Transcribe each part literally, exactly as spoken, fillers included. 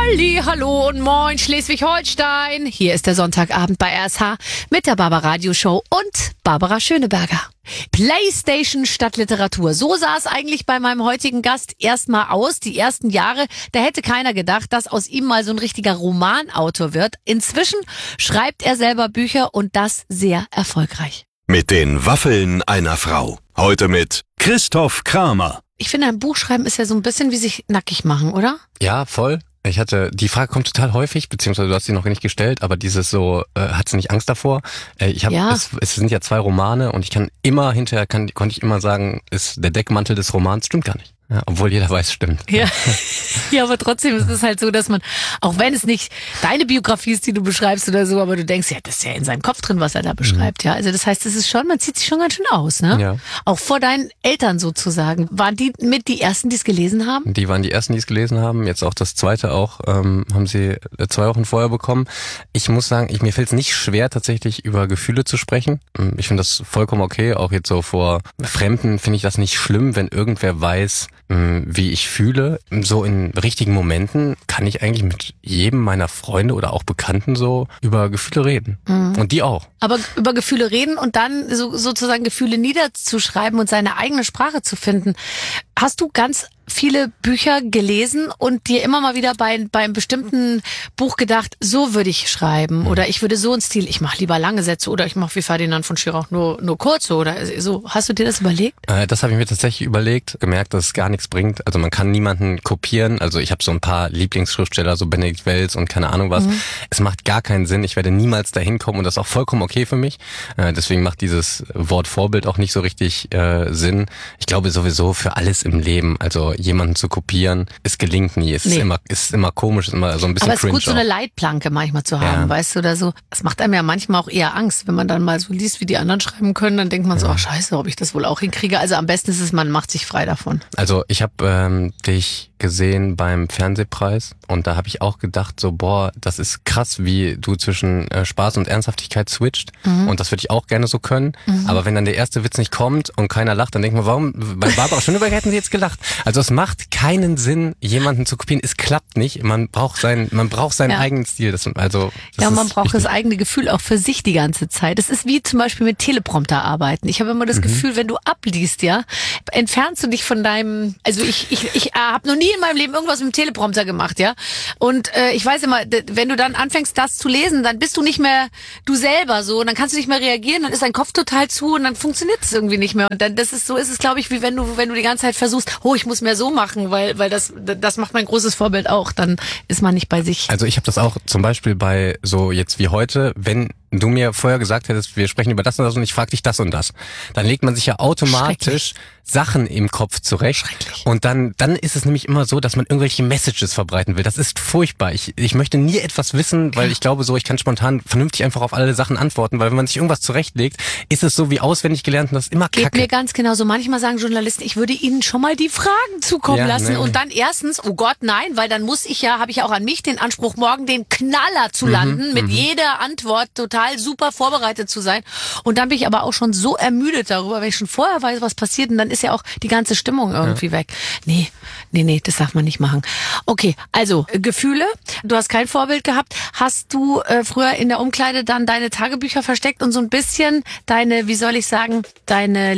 Halli, hallo und moin Schleswig-Holstein. Hier ist der Sonntagabend bei R S H mit der Barbara Radio Show und Barbara Schöneberger. Playstation statt Literatur. So sah es eigentlich bei meinem heutigen Gast erstmal aus. Die ersten Jahre, da hätte keiner gedacht, dass aus ihm mal so ein richtiger Romanautor wird. Inzwischen schreibt er selber Bücher und das sehr erfolgreich. Mit den Waffeln einer Frau. Heute mit Christoph Kramer. Ich finde, ein Buch schreiben ist ja so ein bisschen wie sich nackig machen, oder? Ja, voll. Ich hatte, die Frage kommt total häufig, beziehungsweise du hast sie noch nicht gestellt, aber dieses so, äh, hat sie nicht Angst davor? Äh, ich habe, Ja. es, es sind ja zwei Romane und ich kann immer hinterher, kann, konnte ich immer sagen, ist der Deckmantel des Romans, stimmt gar nicht. Ja, obwohl jeder weiß, stimmt. Ja. Ja, aber trotzdem ist es halt so, dass man, auch wenn es nicht deine Biografie ist, die du beschreibst oder so, aber du denkst, ja, das ist ja in seinem Kopf drin, was er da beschreibt, mhm. ja. Also das heißt, es ist schon, man zieht sich schon ganz schön aus, ne? Ja. Auch vor deinen Eltern sozusagen. Waren die mit die ersten, die es gelesen haben? Die waren die ersten, die es gelesen haben. Jetzt auch das zweite auch, ähm, haben sie zwei Wochen vorher bekommen. Ich muss sagen, ich, mir fällt es nicht schwer, tatsächlich über Gefühle zu sprechen. Ich finde das vollkommen okay. Auch jetzt so vor Fremden finde ich das nicht schlimm, wenn irgendwer weiß, wie ich fühle. So in richtigen Momenten kann ich eigentlich mit jedem meiner Freunde oder auch Bekannten so über Gefühle reden. Mhm. Und die auch. Aber über Gefühle reden und dann so, sozusagen Gefühle niederzuschreiben und seine eigene Sprache zu finden. Hast du ganz viele Bücher gelesen und dir immer mal wieder bei beim bestimmten Buch gedacht, so würde ich schreiben oder ich würde so einen Stil, ich mache lieber lange Sätze oder ich mache wie Ferdinand von Schirach nur nur kurze oder so. Hast du dir das überlegt? Äh, das habe ich mir tatsächlich überlegt, gemerkt, dass es gar nichts bringt. Also man kann niemanden kopieren. Also ich habe so ein paar Lieblingsschriftsteller, so Benedikt Wells und keine Ahnung was. Mhm. Es macht gar keinen Sinn. Ich werde niemals dahin kommen und das ist auch vollkommen okay für mich. Äh, deswegen macht dieses Wort Vorbild auch nicht so richtig äh, Sinn. Ich glaube sowieso für alles im Leben, also jemanden zu kopieren, es gelingt nie. Es nee. ist immer, ist immer komisch, ist immer so ein bisschen aber es ist cringe gut, so eine Leitplanke manchmal zu haben, ja. Weißt du, oder so. Das macht einem ja manchmal auch eher Angst, wenn man dann mal so liest, wie die anderen schreiben können, dann denkt man so, ach ja. Scheiße, ob ich das wohl auch hinkriege. Also am besten ist es, man macht sich frei davon. Also ich habe ähm, dich gesehen beim Fernsehpreis und da habe ich auch gedacht, so boah, das ist krass, wie du zwischen äh, Spaß und Ernsthaftigkeit switcht mhm. und das würde ich auch gerne so können, mhm. aber wenn dann der erste Witz nicht kommt und keiner lacht, dann denkt man, warum, bei Barbara Schöneberger hätten sie jetzt gelacht. Also es macht keinen Sinn, jemanden zu kopieren, es klappt nicht, man braucht seinen, man braucht seinen ja. eigenen Stil. Das, also, das ja, man braucht wichtig. Das eigene Gefühl auch für sich die ganze Zeit. Das ist wie zum Beispiel mit Teleprompter arbeiten. Ich habe immer das mhm. Gefühl, wenn du abliest, ja, entfernst du dich von deinem, also ich, ich, ich äh, habe noch nie in meinem Leben irgendwas mit dem Teleprompter gemacht, ja. Und äh, ich weiß immer, wenn du dann anfängst, das zu lesen, dann bist du nicht mehr du selber so und dann kannst du nicht mehr reagieren, dann ist dein Kopf total zu und dann funktioniert es irgendwie nicht mehr. Und dann, das ist so, ist es, glaube ich, wie wenn du, wenn du die ganze Zeit versuchst, oh, ich muss mehr so machen, weil, weil das, das macht mein großes Vorbild auch. Dann ist man nicht bei sich. Also ich habe das auch zum Beispiel bei so jetzt wie heute, wenn du mir vorher gesagt hättest, wir sprechen über das und das und ich frage dich das und das, dann legt man sich ja automatisch Sachen im Kopf zurecht. Und dann dann ist es nämlich immer so, dass man irgendwelche Messages verbreiten will. Das ist furchtbar. Ich ich möchte nie etwas wissen, weil ich glaube so, ich kann spontan vernünftig einfach auf alle Sachen antworten, weil wenn man sich irgendwas zurechtlegt, ist es so wie auswendig gelernt und das ist immer Kacke. Geht mir ganz genauso. Manchmal sagen Journalisten, ich würde ihnen schon mal die Fragen zukommen ja, lassen nee. Und dann erstens, oh Gott, nein, weil dann muss ich ja, habe ich ja auch an mich den Anspruch, morgen den Knaller zu landen, mhm, mit mhm. jeder Antwort total super vorbereitet zu sein. Und dann bin ich aber auch schon so ermüdet darüber, wenn ich schon vorher weiß, was passiert und dann ist ja auch die ganze Stimmung irgendwie ja. weg. Nee, nee, nee, das darf man nicht machen. Okay, also äh, Gefühle. Du hast kein Vorbild gehabt. Hast du äh, früher in der Umkleide dann deine Tagebücher versteckt und so ein bisschen deine, wie soll ich sagen, deine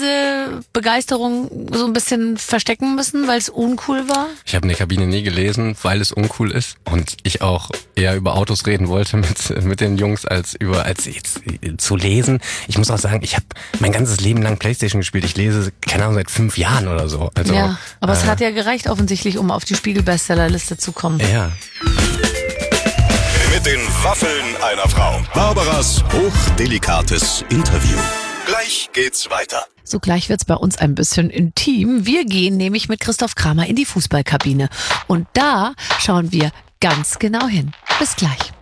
Lesebegeisterung so ein bisschen verstecken müssen, weil es uncool war? Ich habe in der Kabine nie gelesen, weil es uncool ist und ich auch eher über Autos reden wollte mit mit den Jungs als über als jetzt zu lesen. Ich muss auch sagen, ich habe mein ganzes Leben lang Playstation gespielt. Ich lese, keine Ahnung, seit fünf Jahren oder so. Also, ja, aber äh, es hat ja gereicht offensichtlich, um auf die Spiegel-Bestsellerliste zu kommen. Ja. Mit den Waffeln einer Frau. Barbaras hochdelikates Interview. Gleich geht's weiter. So gleich wird's bei uns ein bisschen intim. Wir gehen nämlich mit Christoph Kramer in die Fußballkabine. Und da schauen wir ganz genau hin. Bis gleich.